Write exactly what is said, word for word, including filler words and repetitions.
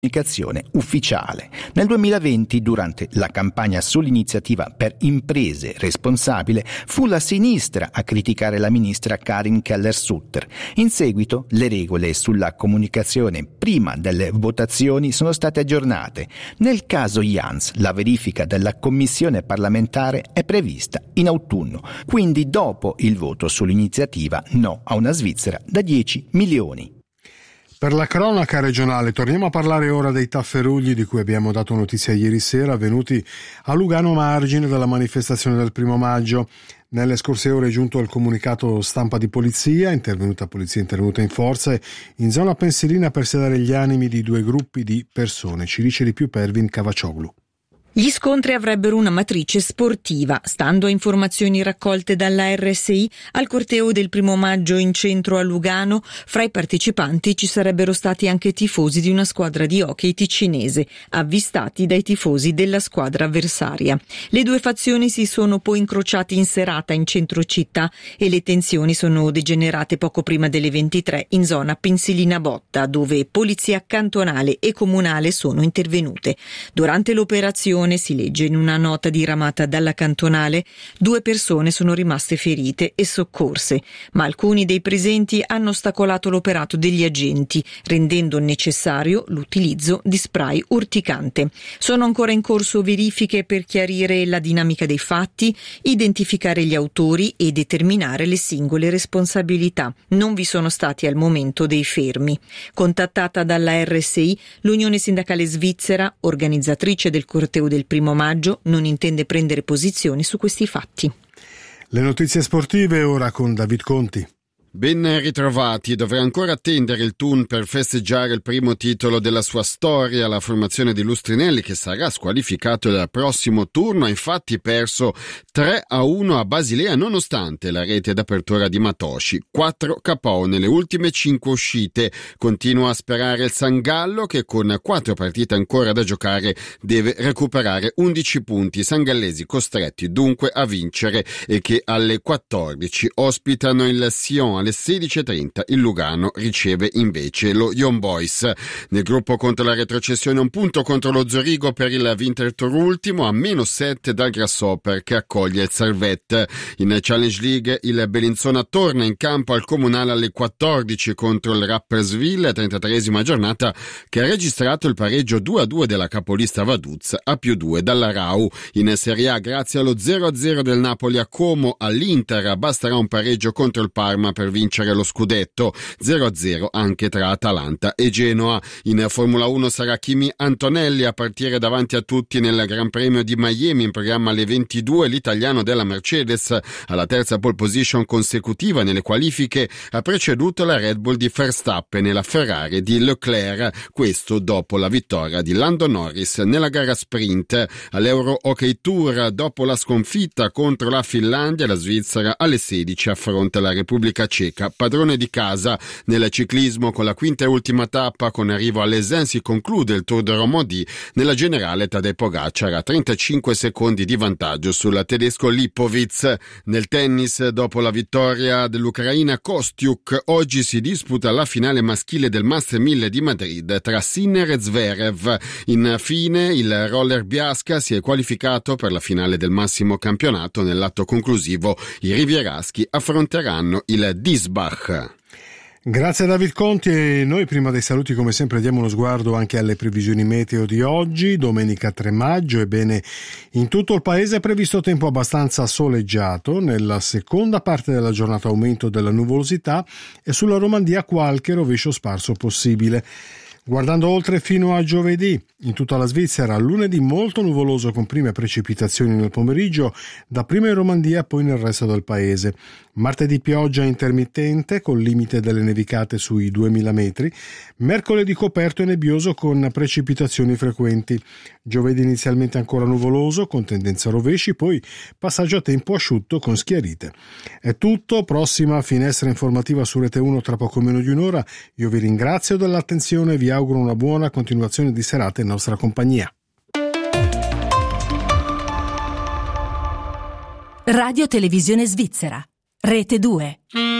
comunicazione ufficiale. Nel duemilaventi, durante la campagna sull'iniziativa per imprese responsabile, fu la sinistra a criticare la ministra Karin Keller-Sutter. In seguito, le regole sulla comunicazione prima delle votazioni sono state aggiornate. Nel caso Jans, la verifica della commissione parlamentare è prevista in autunno, quindi dopo il voto sull'iniziativa no a una Svizzera da dieci milioni. Per la cronaca regionale torniamo a parlare ora dei tafferugli di cui abbiamo dato notizia ieri sera, avvenuti a Lugano margine della manifestazione del primo maggio. Nelle scorse ore è giunto il comunicato stampa di polizia, intervenuta polizia intervenuta in forza in zona Pensilina per sedare gli animi di due gruppi di persone. Ci dice di più Pervin Cavacioglu. Gli scontri avrebbero una matrice sportiva. Stando a informazioni raccolte dalla R S I, al corteo del primo maggio in centro a Lugano, fra i partecipanti ci sarebbero stati anche tifosi di una squadra di hockey ticinese, avvistati dai tifosi della squadra avversaria. Le due fazioni si sono poi incrociate in serata in centro città e le tensioni sono degenerate poco prima delle ventitré in zona Pensilina Botta, dove polizia cantonale e comunale sono intervenute. Durante l'operazione, si legge in una nota diramata dalla cantonale, due persone sono rimaste ferite e soccorse, ma alcuni dei presenti hanno ostacolato l'operato degli agenti, rendendo necessario l'utilizzo di spray urticante. Sono ancora in corso verifiche per chiarire la dinamica dei fatti, identificare gli autori e determinare le singole responsabilità. Non vi sono stati al momento dei fermi. Contattata dalla R S I, l'Unione Sindacale Svizzera, organizzatrice del corteo del primo maggio, non intende prendere posizioni su questi fatti. Le notizie sportive ora con David Conti. Ben ritrovati, dovrà ancora attendere il Thun per festeggiare il primo titolo della sua storia. La formazione di Lustrinelli, che sarà squalificato dal prossimo turno, ha infatti perso tre a uno a Basilea nonostante la rete d'apertura di Matoshi. quattro K O nelle ultime cinque uscite. Continua a sperare il Sangallo, che con quattro partite ancora da giocare deve recuperare undici punti. I sangallesi costretti dunque a vincere e che alle quattordici ospitano il Sion. Alle sedici e trenta il Lugano riceve invece lo Young Boys. Nel gruppo contro la retrocessione un punto contro lo Zurigo per il Winterthur ultimo, a meno sette dal Grasshopper che accoglie il Servette. In Challenge League il Bellinzona torna in campo al Comunale alle quattordici contro il Rapperswil, trentatreesima giornata, che ha registrato il pareggio due a due della capolista Vaduz a più due dalla Rau. In Serie A, grazie allo zero a zero del Napoli a Como, all'Inter basterà un pareggio contro il Parma per vincere lo scudetto. Zero a zero anche tra Atalanta e Genoa. In Formula uno sarà Kimi Antonelli a partire davanti a tutti nel Gran Premio di Miami, in programma alle ventidue. L'italiano della Mercedes, alla terza pole position consecutiva nelle qualifiche, ha preceduto la Red Bull di Verstappen e la Ferrari di Leclerc, questo dopo la vittoria di Lando Norris nella gara sprint. All'Euro Hockey Tour, dopo la sconfitta contro la Finlandia, la Svizzera alle sedici affronta la Repubblica Ceca, padrone di casa. Nel ciclismo, con la quinta e ultima tappa con arrivo all'Essen, si conclude il Tour de Romandie. Nella generale Tadej Pogacar ha trentacinque secondi di vantaggio sul tedesco Lipovic. Nel tennis, dopo la vittoria dell'Ucraina Kostiuk, oggi si disputa la finale maschile del Master mille di Madrid tra Sinner e Zverev. Infine il roller Biasca si è qualificato per la finale del massimo campionato. Nell'atto conclusivo i rivieraschi affronteranno il Diesbach. Grazie a David Conti, e noi prima dei saluti come sempre diamo uno sguardo anche alle previsioni meteo di oggi, domenica tre maggio. Ebbene, in tutto il paese è previsto tempo abbastanza soleggiato, nella seconda parte della giornata aumento della nuvolosità e sulla Romandia qualche rovescio sparso possibile. Guardando oltre fino a giovedì, in tutta la Svizzera, lunedì molto nuvoloso con prime precipitazioni nel pomeriggio, dapprima in Romandia poi nel resto del paese. Martedì pioggia intermittente con limite delle nevicate sui duemila metri. Mercoledì coperto e nebbioso con precipitazioni frequenti. Giovedì inizialmente ancora nuvoloso con tendenza a rovesci, poi passaggio a tempo asciutto con schiarite. È tutto, prossima finestra informativa su Rete uno tra poco meno di un'ora. Io vi ringrazio dell'attenzione e vi auguro una buona continuazione di serata in nostra compagnia. Radio Televisione Svizzera, Rete due.